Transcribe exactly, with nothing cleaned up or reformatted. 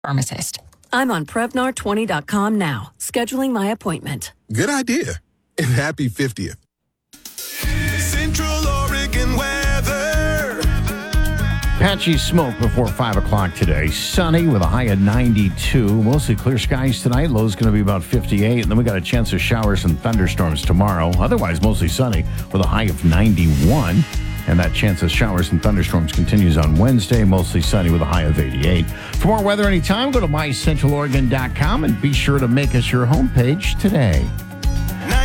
Pharmacist. I'm on Prevnar twenty dot com now, scheduling my appointment. Good idea. And happy fiftieth. Central Oregon weather. Patchy smoke before five o'clock today. Sunny with a high of ninety-two. Mostly clear skies tonight. Low's going to be about fifty-eight. And then we got a chance of showers and thunderstorms tomorrow. Otherwise, mostly sunny with a high of ninety-one. And that chance of showers and thunderstorms continues on Wednesday. Mostly sunny with a high of eighty-eight. For more weather anytime, go to my central oregon dot com and be sure to make us your homepage today.